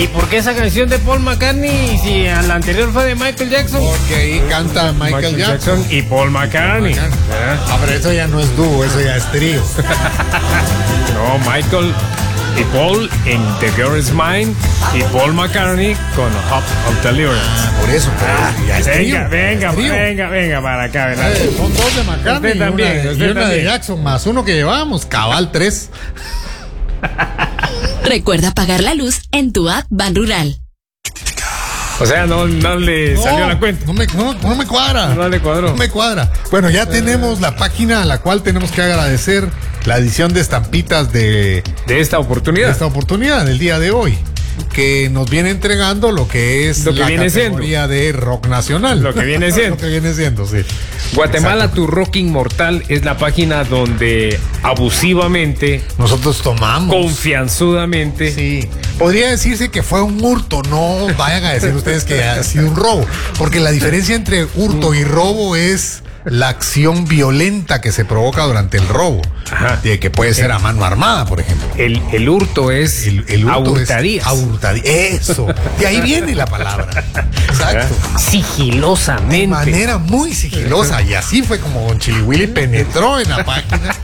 ¿Y por qué esa canción de Paul McCartney si a la anterior fue de Michael Jackson? Porque ahí canta Michael Jackson y Paul McCartney. Pero eso ya no es dúo, eso ya es trío. No, Michael y Paul en The Girl Is Mine y Paul McCartney con Hope of Deliverance. Por eso, ya es trío. Venga para acá, ¿verdad? Son dos de McCartney Usted también, y una de Jackson, más uno que llevábamos, cabal 3. Recuerda pagar la luz en tu app Ban Rural. O sea, no le salió la cuenta. No me cuadra. No le cuadró. No me cuadra. Bueno, ya tenemos la página a la cual tenemos que agradecer la edición de estampitas de esta oportunidad. Del día de hoy, que nos viene entregando lo que es lo que la viene categoría de rock nacional. Lo que viene siendo. Lo que viene siendo, sí. Guatemala, Exacto. tu rock inmortal es la página donde abusivamente, nosotros tomamos. confianzudamente. Sí. Podría decirse que fue un hurto, no vayan a decir ustedes que ha sido un robo, porque la diferencia entre hurto y robo es la acción violenta que se provoca durante el robo. Ajá. De que puede ser a mano armada, por ejemplo. El hurto es el hurto hurtadías. Eso. De ahí viene la palabra. Exacto. Sigilosamente. De manera muy sigilosa. Y así fue como Don Chili Willy penetró en la página.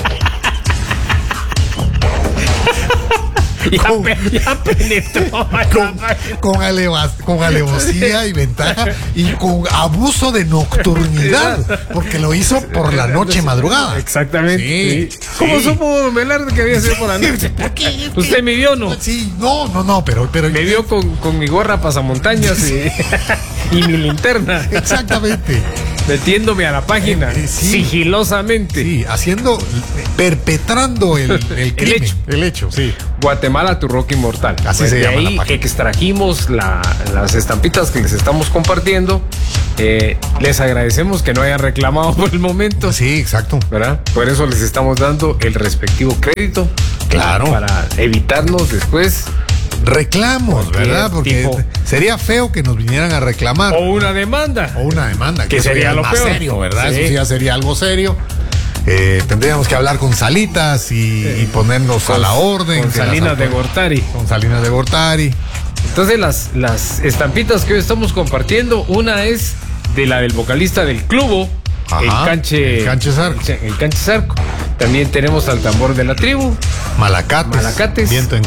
Ya penetró. Con alevosía y ventaja y con abuso de nocturnidad, porque lo hizo por la noche madrugada. Exactamente. Sí. ¿Cómo supo Melardo que había sido por la noche? ¿Por qué? ¿Usted me vio, no? Sí, no, pero me vio con mi gorra pasamontañas y mi linterna. Exactamente. Metiéndome a la página sigilosamente. Sí, perpetrando el crimen. El hecho, sí. Guatemala, tu rock inmortal. Así se llama de ahí la página. extrajimos las estampitas que les estamos compartiendo. Les agradecemos que no hayan reclamado por el momento. Sí, exacto. ¿Verdad? Por eso les estamos dando el respectivo crédito. Claro. Para evitarnos después reclamos, ¿verdad? Porque sería feo que nos vinieran a reclamar. O una demanda. Que sería lo peor. Serio, ¿verdad? Sí. Eso sí ya sería algo serio. Tendríamos que hablar con Salitas y ponernos a la orden. Con Salinas de Gortari. Con Salinas de Gortari. Entonces las estampitas que hoy estamos compartiendo, una es de la del vocalista del Clubo, el Canche Zarco. También tenemos al tambor de la tribu, Malacates. Viento en